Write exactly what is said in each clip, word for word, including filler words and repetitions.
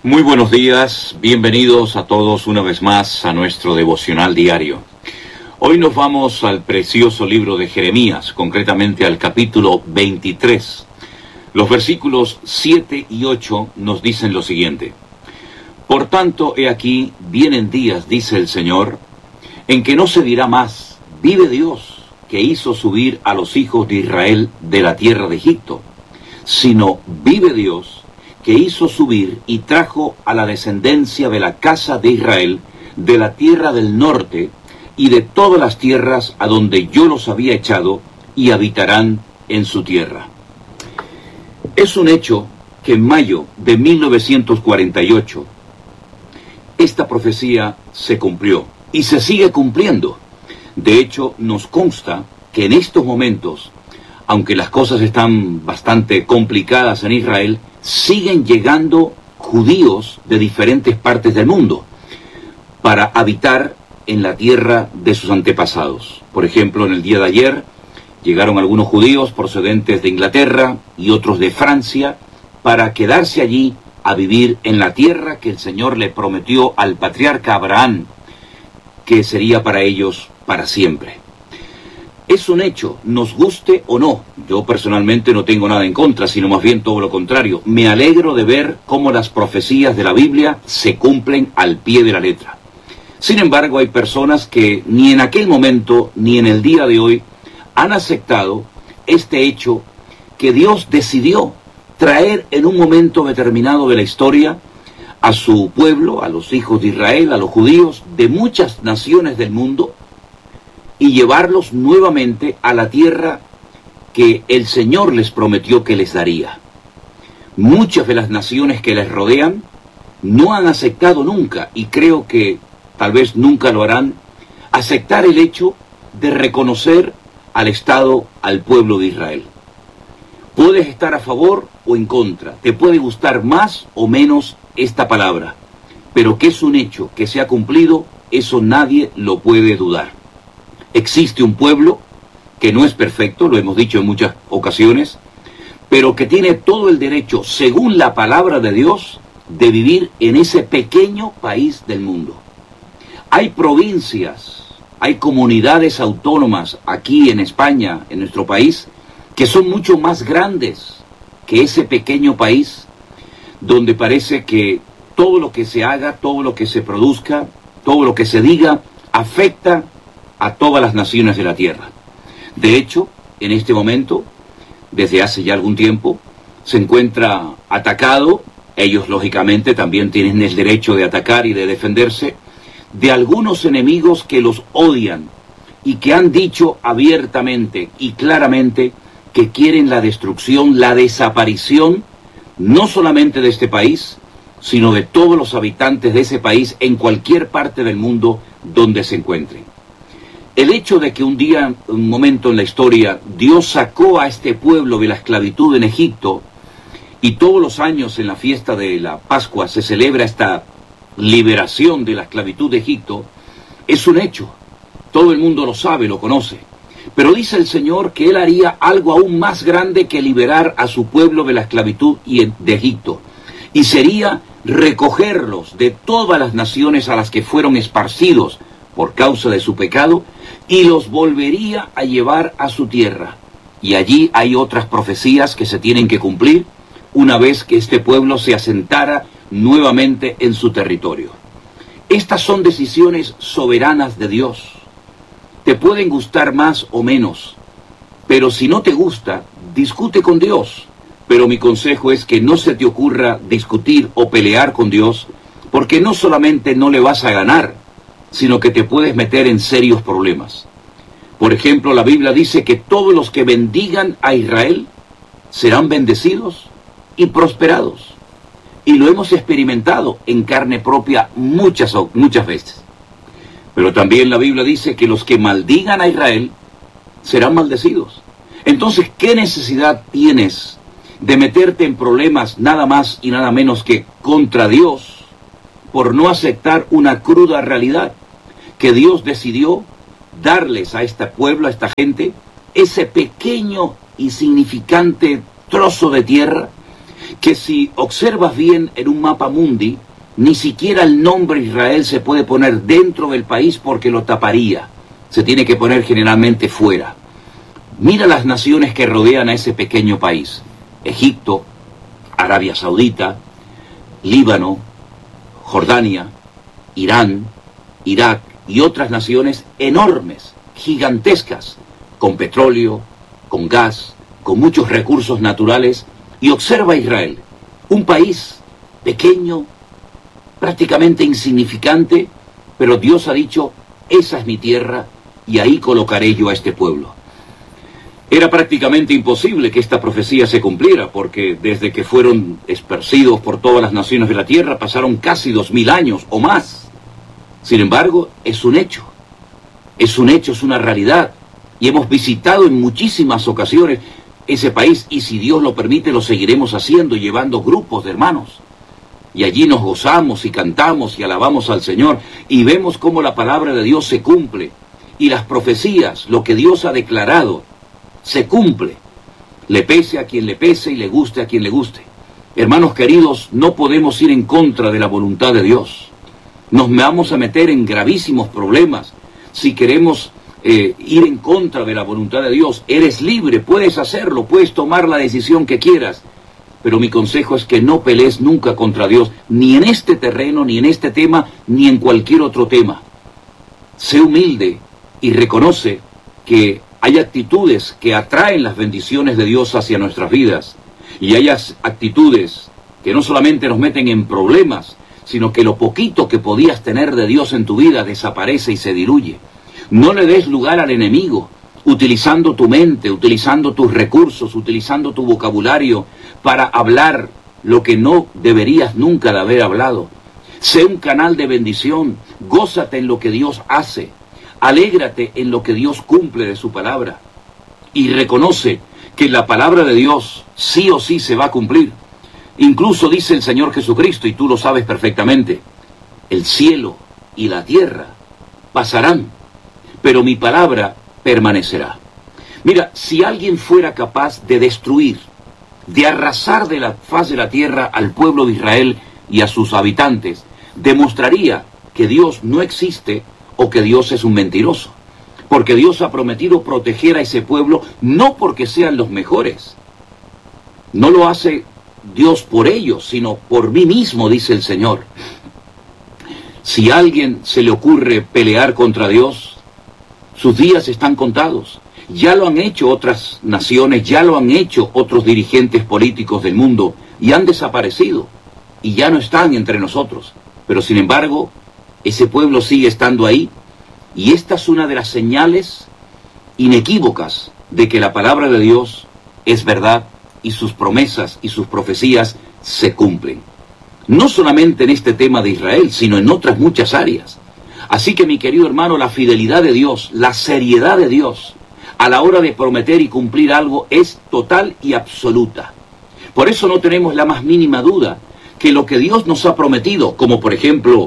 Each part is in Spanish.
Muy buenos días, bienvenidos a todos una vez más a nuestro devocional diario. Hoy nos vamos al precioso libro de Jeremías, concretamente al capítulo veintitrés. Los versículos siete y ocho nos dicen lo siguiente: Por tanto, he aquí, vienen días, dice el Señor, en que no se dirá más, vive Dios, que hizo subir a los hijos de Israel de la tierra de Egipto, sino vive Dios, que hizo subir y trajo a la descendencia de la casa de Israel de la tierra del norte y de todas las tierras a donde yo los había echado, y habitarán en su tierra. Es un hecho que en mayo de mil novecientos cuarenta y ocho esta profecía se cumplió y se sigue cumpliendo. De hecho, nos consta que en estos momentos, aunque las cosas están bastante complicadas en Israel, siguen llegando judíos de diferentes partes del mundo para habitar en la tierra de sus antepasados. Por ejemplo, en el día de ayer llegaron algunos judíos procedentes de Inglaterra y otros de Francia para quedarse allí a vivir en la tierra que el Señor le prometió al patriarca Abraham, que sería para ellos para siempre. Es un hecho, nos guste o no. Yo personalmente no tengo nada en contra, sino más bien todo lo contrario. Me alegro de ver cómo las profecías de la Biblia se cumplen al pie de la letra. Sin embargo, hay personas que ni en aquel momento ni en el día de hoy han aceptado este hecho que Dios decidió traer en un momento determinado de la historia a su pueblo, a los hijos de Israel, a los judíos de muchas naciones del mundo, y llevarlos nuevamente a la tierra que el Señor les prometió que les daría. Muchas de las naciones que les rodean no han aceptado nunca, y creo que tal vez nunca lo harán, aceptar el hecho de reconocer al Estado, al pueblo de Israel. Puedes estar a favor o en contra, te puede gustar más o menos esta palabra, pero que es un hecho que se ha cumplido, eso nadie lo puede dudar. Existe un pueblo que no es perfecto, lo hemos dicho en muchas ocasiones, pero que tiene todo el derecho, según la palabra de Dios, de vivir en ese pequeño país del mundo. Hay provincias, hay comunidades autónomas aquí en España, en nuestro país, que son mucho más grandes que ese pequeño país, donde parece que todo lo que se haga, todo lo que se produzca, todo lo que se diga, afecta a todas las naciones de la tierra. De hecho, en este momento, desde hace ya algún tiempo, se encuentra atacado, ellos lógicamente también tienen el derecho de atacar y de defenderse, de algunos enemigos que los odian y que han dicho abiertamente y claramente que quieren la destrucción, la desaparición, no solamente de este país, sino de todos los habitantes de ese país en cualquier parte del mundo donde se encuentren. El hecho de que un día, un momento en la historia, Dios sacó a este pueblo de la esclavitud en Egipto, y todos los años en la fiesta de la Pascua se celebra esta liberación de la esclavitud de Egipto, es un hecho. Todo el mundo lo sabe, lo conoce. Pero dice el Señor que Él haría algo aún más grande que liberar a su pueblo de la esclavitud de Egipto. Y sería recogerlos de todas las naciones a las que fueron esparcidos por causa de su pecado, y los volvería a llevar a su tierra. Y allí hay otras profecías que se tienen que cumplir una vez que este pueblo se asentara nuevamente en su territorio. Estas son decisiones soberanas de Dios. Te pueden gustar más o menos, pero si no te gusta, discute con Dios. Pero mi consejo es que no se te ocurra discutir o pelear con Dios, porque no solamente no le vas a ganar, sino que te puedes meter en serios problemas. Por ejemplo, la Biblia dice que todos los que bendigan a Israel serán bendecidos y prosperados. Y lo hemos experimentado en carne propia muchas, muchas veces. Pero también la Biblia dice que los que maldigan a Israel serán maldecidos. Entonces, ¿qué necesidad tienes de meterte en problemas nada más y nada menos que contra Dios por no aceptar una cruda realidad? Que Dios decidió darles a este pueblo, a esta gente, ese pequeño y significante trozo de tierra que si observas bien en un mapa mundi, ni siquiera el nombre Israel se puede poner dentro del país porque lo taparía. Se tiene que poner generalmente fuera. Mira las naciones que rodean a ese pequeño país. Egipto, Arabia Saudita, Líbano, Jordania, Irán, Irak y otras naciones enormes, gigantescas, con petróleo, con gas, con muchos recursos naturales. Y observa Israel, un país pequeño, prácticamente insignificante, pero Dios ha dicho, esa es mi tierra y ahí colocaré yo a este pueblo. Era prácticamente imposible que esta profecía se cumpliera, porque desde que fueron esparcidos por todas las naciones de la tierra pasaron casi dos mil años o más. Sin embargo, es un hecho, es un hecho, es una realidad, y hemos visitado en muchísimas ocasiones ese país, y si Dios lo permite lo seguiremos haciendo, llevando grupos de hermanos. Y allí nos gozamos y cantamos y alabamos al Señor, y vemos cómo la palabra de Dios se cumple, y las profecías, lo que Dios ha declarado, se cumple. Le pese a quien le pese y le guste a quien le guste. Hermanos queridos, no podemos ir en contra de la voluntad de Dios. Nos vamos a meter en gravísimos problemas si queremos Eh, ir en contra de la voluntad de Dios. Eres libre, puedes hacerlo, puedes tomar la decisión que quieras, pero mi consejo es que no pelees nunca contra Dios, ni en este terreno, ni en este tema, ni en cualquier otro tema. Sé humilde y reconoce que hay actitudes que atraen las bendiciones de Dios hacia nuestras vidas, y hay actitudes que no solamente nos meten en problemas, sino que lo poquito que podías tener de Dios en tu vida desaparece y se diluye. No le des lugar al enemigo, utilizando tu mente, utilizando tus recursos, utilizando tu vocabulario para hablar lo que no deberías nunca de haber hablado. Sé un canal de bendición, gózate en lo que Dios hace, alégrate en lo que Dios cumple de su palabra, y reconoce que la palabra de Dios sí o sí se va a cumplir. Incluso dice el Señor Jesucristo, y tú lo sabes perfectamente, el cielo y la tierra pasarán, pero mi palabra permanecerá. Mira, si alguien fuera capaz de destruir, de arrasar de la faz de la tierra al pueblo de Israel y a sus habitantes, demostraría que Dios no existe o que Dios es un mentiroso. Porque Dios ha prometido proteger a ese pueblo, no porque sean los mejores. No lo hace Dios por ellos, sino por mí mismo, dice el Señor. Si a alguien se le ocurre pelear contra Dios, sus días están contados. Ya lo han hecho otras naciones, ya lo han hecho otros dirigentes políticos del mundo, y han desaparecido, y ya no están entre nosotros. Pero sin embargo, ese pueblo sigue estando ahí, y esta es una de las señales inequívocas de que la palabra de Dios es verdad, y sus promesas y sus profecías se cumplen. No solamente en este tema de Israel, sino en otras muchas áreas. Así que, mi querido hermano, la fidelidad de Dios, la seriedad de Dios a la hora de prometer y cumplir algo es total y absoluta. Por eso no tenemos la más mínima duda que lo que Dios nos ha prometido, como por ejemplo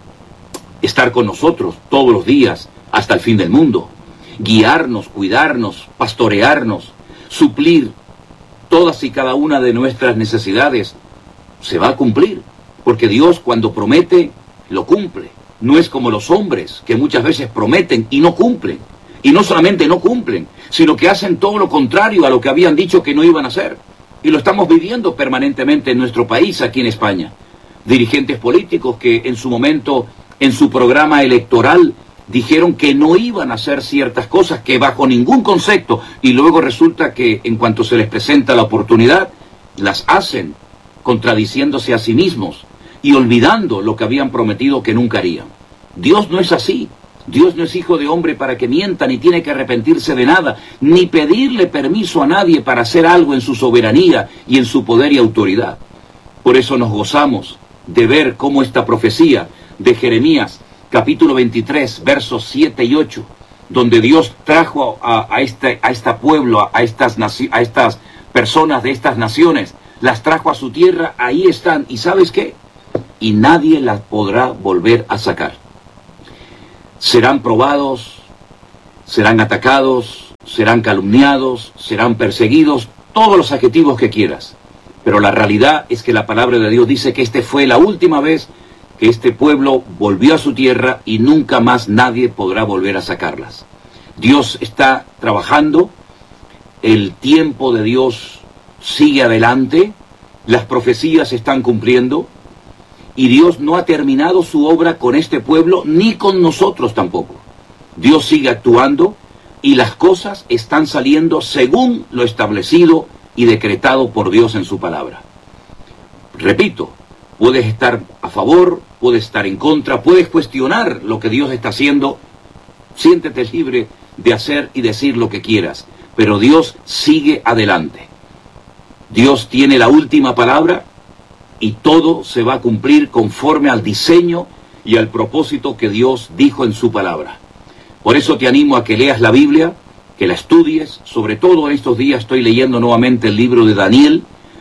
estar con nosotros todos los días hasta el fin del mundo, guiarnos, cuidarnos, pastorearnos, suplir todas y cada una de nuestras necesidades, se va a cumplir, porque Dios cuando promete, lo cumple. No es como los hombres que muchas veces prometen y no cumplen. Y no solamente no cumplen, sino que hacen todo lo contrario a lo que habían dicho que no iban a hacer. Y lo estamos viviendo permanentemente en nuestro país, aquí en España. Dirigentes políticos que en su momento, en su programa electoral, dijeron que no iban a hacer ciertas cosas, que bajo ningún concepto, y luego resulta que en cuanto se les presenta la oportunidad, las hacen, contradiciéndose a sí mismos y olvidando lo que habían prometido que nunca harían. Dios no es así. Dios no es hijo de hombre para que mienta, ni tiene que arrepentirse de nada, ni pedirle permiso a nadie para hacer algo en su soberanía y en su poder y autoridad. Por eso nos gozamos de ver cómo esta profecía de Jeremías, capítulo veintitrés, versos siete y ocho, donde Dios trajo a, a, este, a este pueblo, a estas, a estas personas de estas naciones, las trajo a su tierra, ahí están, ¿y sabes qué? Y nadie las podrá volver a sacar. Serán probados, serán atacados, serán calumniados, serán perseguidos, todos los adjetivos que quieras. Pero la realidad es que la palabra de Dios dice que esta fue la última vez que este pueblo volvió a su tierra y nunca más nadie podrá volver a sacarlas. Dios está trabajando, el tiempo de Dios sigue adelante, las profecías se están cumpliendo y Dios no ha terminado su obra con este pueblo ni con nosotros tampoco. Dios sigue actuando y las cosas están saliendo según lo establecido y decretado por Dios en su palabra. Repito, puedes estar a favor, puedes estar en contra, puedes cuestionar lo que Dios está haciendo. Siéntete libre de hacer y decir lo que quieras, pero Dios sigue adelante. Dios tiene la última palabra y todo se va a cumplir conforme al diseño y al propósito que Dios dijo en su palabra. Por eso te animo a que leas la Biblia, que la estudies. Sobre todo en estos días estoy leyendo nuevamente el libro de Daniel,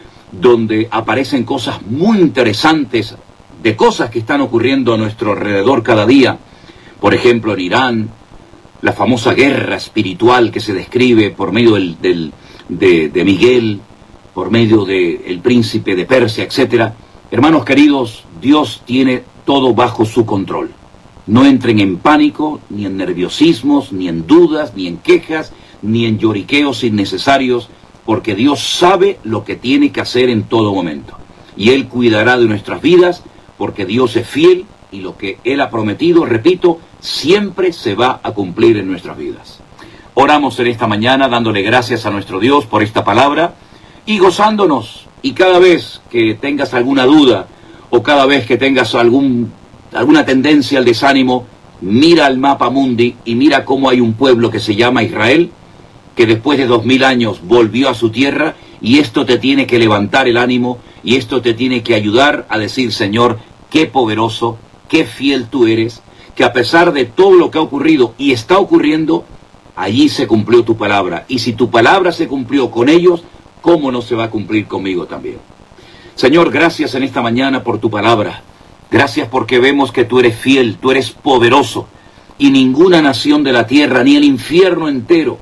donde aparecen cosas muy interesantes de cosas que están ocurriendo a nuestro alrededor cada día. Por ejemplo, en Irán, la famosa guerra espiritual que se describe por medio del, del, de, de Miguel, por medio del príncipe de Persia, etcétera. Hermanos queridos, Dios tiene todo bajo su control. No entren en pánico, ni en nerviosismos, ni en dudas, ni en quejas, ni en lloriqueos innecesarios, porque Dios sabe lo que tiene que hacer en todo momento. Y Él cuidará de nuestras vidas, porque Dios es fiel y lo que Él ha prometido, repito, siempre se va a cumplir en nuestras vidas. Oramos en esta mañana dándole gracias a nuestro Dios por esta palabra y gozándonos. Y cada vez que tengas alguna duda o cada vez que tengas algún, alguna tendencia al desánimo, mira al mapa mundi y mira cómo hay un pueblo que se llama Israel, que después de dos mil años volvió a su tierra, y esto te tiene que levantar el ánimo y esto te tiene que ayudar a decir: Señor, qué poderoso, qué fiel tú eres, que a pesar de todo lo que ha ocurrido y está ocurriendo, allí se cumplió tu palabra. Y si tu palabra se cumplió con ellos, ¿cómo no se va a cumplir conmigo también? Señor, gracias en esta mañana por tu palabra. Gracias porque vemos que tú eres fiel, tú eres poderoso, y ninguna nación de la tierra, ni el infierno entero,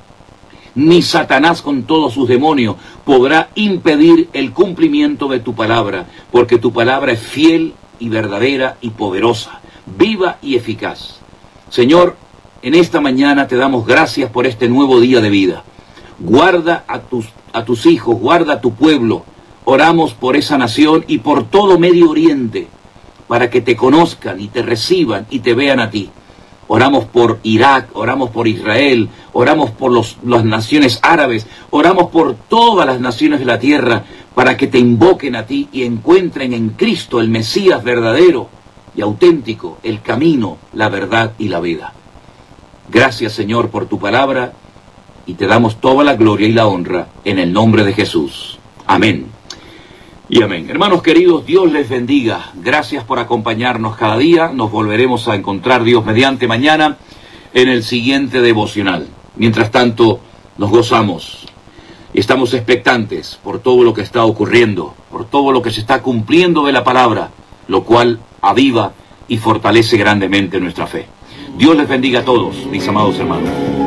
ni Satanás con todos sus demonios podrá impedir el cumplimiento de tu palabra, porque tu palabra es fiel y verdadera y poderosa, viva y eficaz. Señor, en esta mañana te damos gracias por este nuevo día de vida. Guarda a tus, a tus hijos, guarda a tu pueblo. Oramos por esa nación y por todo Medio Oriente, para que te conozcan y te reciban y te vean a ti. Oramos por Irak, oramos por Israel, oramos por los, las naciones árabes, oramos por todas las naciones de la tierra, para que te invoquen a ti y encuentren en Cristo el Mesías verdadero y auténtico, el camino, la verdad y la vida. Gracias, Señor, por tu palabra, y te damos toda la gloria y la honra en el nombre de Jesús. Amén. Y amén. Hermanos queridos, Dios les bendiga. Gracias por acompañarnos cada día. Nos volveremos a encontrar, Dios mediante, mañana en el siguiente devocional. Mientras tanto, nos gozamos y estamos expectantes por todo lo que está ocurriendo, por todo lo que se está cumpliendo de la palabra, lo cual aviva y fortalece grandemente nuestra fe. Dios les bendiga a todos, mis amados hermanos.